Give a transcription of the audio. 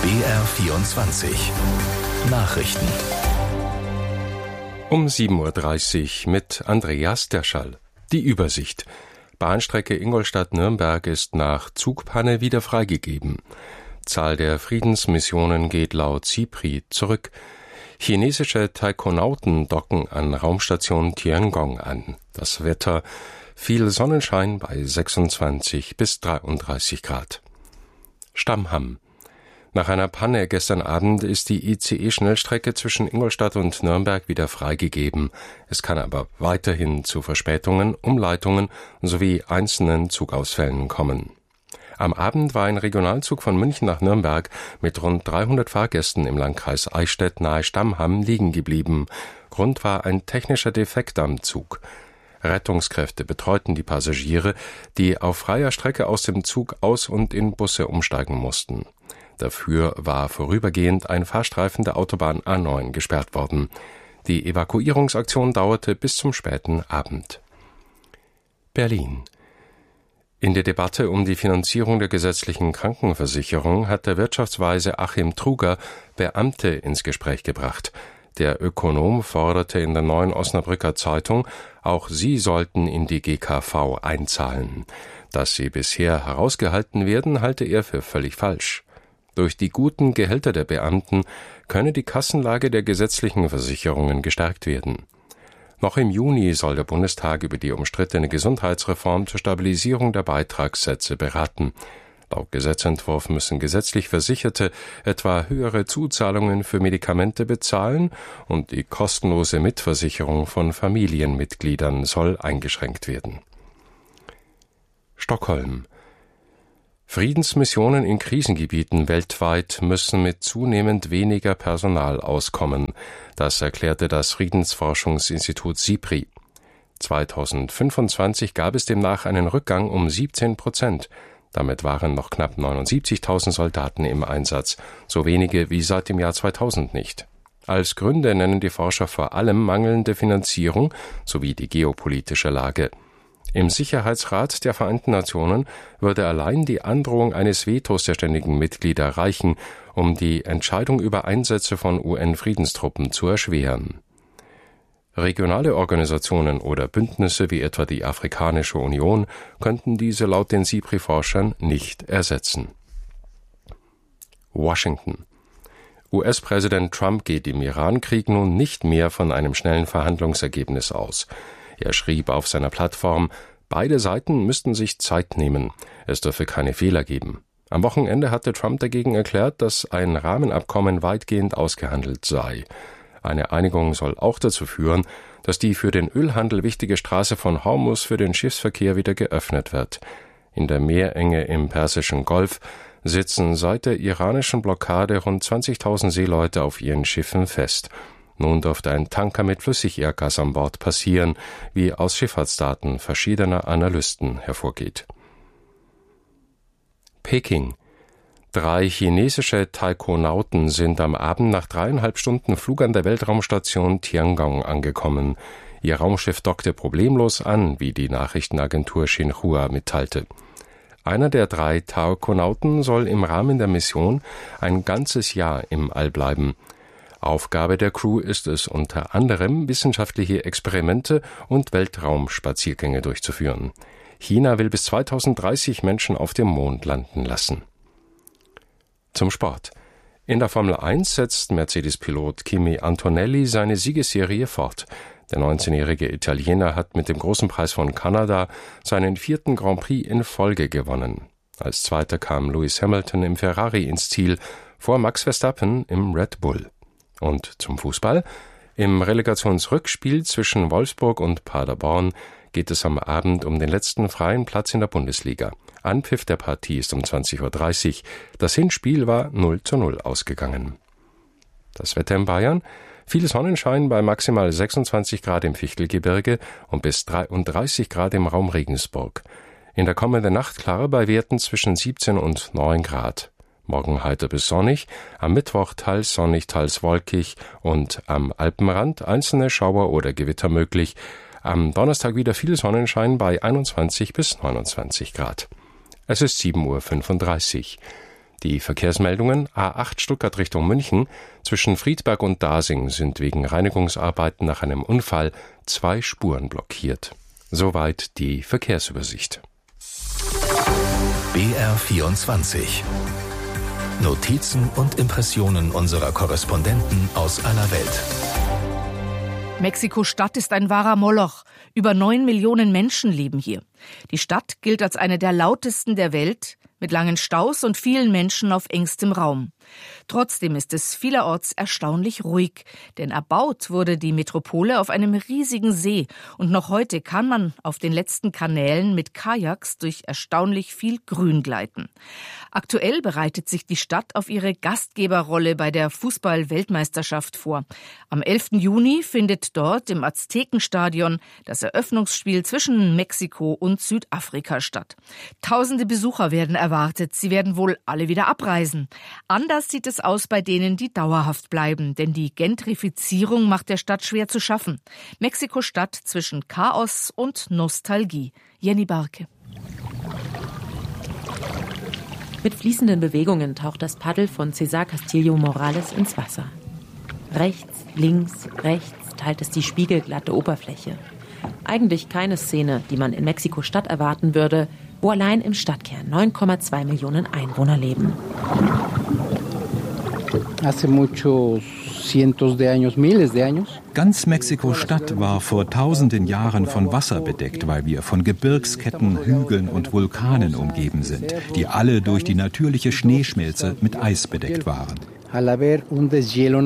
BR24 Nachrichten. Um 7.30 Uhr mit Andreas Derschall. Die Übersicht. Bahnstrecke Ingolstadt-Nürnberg ist nach Zugpanne wieder freigegeben. Zahl der Friedensmissionen geht laut SIPRI zurück. Chinesische Taikonauten docken an Raumstation Tiangong an. Das Wetter: viel Sonnenschein bei 26 bis 33 Grad. Stammham. Nach einer Panne gestern Abend ist die ICE-Schnellstrecke zwischen Ingolstadt und Nürnberg wieder freigegeben. Es kann aber weiterhin zu Verspätungen, Umleitungen sowie einzelnen Zugausfällen kommen. Am Abend war ein Regionalzug von München nach Nürnberg mit rund 300 Fahrgästen im Landkreis Eichstätt nahe Stammham liegen geblieben. Grund war ein technischer Defekt am Zug. Rettungskräfte betreuten die Passagiere, die auf freier Strecke aus dem Zug aus und in Busse umsteigen mussten. Dafür war vorübergehend ein Fahrstreifen der Autobahn A9 gesperrt worden. Die Evakuierungsaktion dauerte bis zum späten Abend. Berlin. In der Debatte um die Finanzierung der gesetzlichen Krankenversicherung hat der Wirtschaftsweise Achim Truger Beamte ins Gespräch gebracht. Der Ökonom forderte in der Neuen Osnabrücker Zeitung, auch sie sollten in die GKV einzahlen. Dass sie bisher herausgehalten werden, halte er für völlig falsch. Durch die guten Gehälter der Beamten könne die Kassenlage der gesetzlichen Versicherungen gestärkt werden. Noch im Juni soll der Bundestag über die umstrittene Gesundheitsreform zur Stabilisierung der Beitragssätze beraten. Laut Gesetzentwurf müssen gesetzlich Versicherte etwa höhere Zuzahlungen für Medikamente bezahlen und die kostenlose Mitversicherung von Familienmitgliedern soll eingeschränkt werden. Stockholm. Friedensmissionen in Krisengebieten weltweit müssen mit zunehmend weniger Personal auskommen. Das erklärte das Friedensforschungsinstitut SIPRI. 2025 gab es demnach einen Rückgang um 17%. Damit waren noch knapp 79.000 Soldaten im Einsatz, so wenige wie seit dem Jahr 2000 nicht. Als Gründe nennen die Forscher vor allem mangelnde Finanzierung sowie die geopolitische Lage. Im Sicherheitsrat der Vereinten Nationen würde allein die Androhung eines Vetos der ständigen Mitglieder reichen, um die Entscheidung über Einsätze von UN-Friedenstruppen zu erschweren. Regionale Organisationen oder Bündnisse wie etwa die Afrikanische Union könnten diese laut den SIPRI-Forschern nicht ersetzen. Washington. US-Präsident Trump geht im Iran-Krieg nun nicht mehr von einem schnellen Verhandlungsergebnis aus. Er schrieb auf seiner Plattform, beide Seiten müssten sich Zeit nehmen, es dürfe keine Fehler geben. Am Wochenende hatte Trump dagegen erklärt, dass ein Rahmenabkommen weitgehend ausgehandelt sei. Eine Einigung soll auch dazu führen, dass die für den Ölhandel wichtige Straße von Hormuz für den Schiffsverkehr wieder geöffnet wird. In der Meerenge im Persischen Golf sitzen seit der iranischen Blockade rund 20.000 Seeleute auf ihren Schiffen fest. Nun dürfte ein Tanker mit Flüssigerdgas an Bord passieren, wie aus Schifffahrtsdaten verschiedener Analysten hervorgeht. Peking. 3 chinesische Taikonauten sind am Abend nach 3,5 Stunden Flug an der Weltraumstation Tiangong angekommen. Ihr Raumschiff dockte problemlos an, wie die Nachrichtenagentur Xinhua mitteilte. Einer der 3 Taikonauten soll im Rahmen der Mission ein ganzes Jahr im All bleiben. Aufgabe der Crew ist es unter anderem, wissenschaftliche Experimente und Weltraumspaziergänge durchzuführen. China will bis 2030 Menschen auf dem Mond landen lassen. Zum Sport. In der Formel 1 setzt Mercedes-Pilot Kimi Antonelli seine Siegesserie fort. Der 19-jährige Italiener hat mit dem Großen Preis von Kanada seinen 4. Grand Prix in Folge gewonnen. Als Zweiter kam Lewis Hamilton im Ferrari ins Ziel, vor Max Verstappen im Red Bull. Und zum Fußball. Im Relegationsrückspiel zwischen Wolfsburg und Paderborn geht es am Abend um den letzten freien Platz in der Bundesliga. Anpfiff der Partie ist um 20.30 Uhr. Das Hinspiel war 0:0 ausgegangen. Das Wetter in Bayern: viel Sonnenschein bei maximal 26 Grad im Fichtelgebirge und bis 33 Grad im Raum Regensburg. In der kommenden Nacht klar bei Werten zwischen 17 und 9 Grad. Morgen heiter bis sonnig, am Mittwoch teils sonnig, teils wolkig und am Alpenrand einzelne Schauer oder Gewitter möglich. Am Donnerstag wieder viel Sonnenschein bei 21 bis 29 Grad. Es ist 7.35 Uhr. Die Verkehrsmeldungen: A8 Stuttgart Richtung München. Zwischen Friedberg und Dasing sind wegen Reinigungsarbeiten nach einem Unfall 2 Spuren blockiert. Soweit die Verkehrsübersicht. BR24. Notizen und Impressionen unserer Korrespondenten aus aller Welt. Mexiko-Stadt ist ein wahrer Moloch. Über 9 Millionen Menschen leben hier. Die Stadt gilt als eine der lautesten der Welt, mit langen Staus und vielen Menschen auf engstem Raum. Trotzdem ist es vielerorts erstaunlich ruhig, denn erbaut wurde die Metropole auf einem riesigen See und noch heute kann man auf den letzten Kanälen mit Kajaks durch erstaunlich viel Grün gleiten. Aktuell bereitet sich die Stadt auf ihre Gastgeberrolle bei der Fußball-Weltmeisterschaft vor. Am 11. Juni findet dort im Aztekenstadion das Eröffnungsspiel zwischen Mexiko und Südafrika statt. Tausende Besucher werden erwartet, sie werden wohl alle wieder abreisen. Anders sieht es aus bei denen, die dauerhaft bleiben, denn die Gentrifizierung macht der Stadt schwer zu schaffen. Mexiko-Stadt zwischen Chaos und Nostalgie. Jenny Barke. Mit fließenden Bewegungen taucht das Paddel von César Castillo Morales ins Wasser. Rechts, links, rechts teilt es die spiegelglatte Oberfläche. Eigentlich keine Szene, die man in Mexiko-Stadt erwarten würde, wo allein im Stadtkern 9,2 Millionen Einwohner leben. Ganz Mexiko-Stadt war vor tausenden Jahren von Wasser bedeckt, weil wir von Gebirgsketten, Hügeln und Vulkanen umgeben sind, die alle durch die natürliche Schneeschmelze mit Eis bedeckt waren.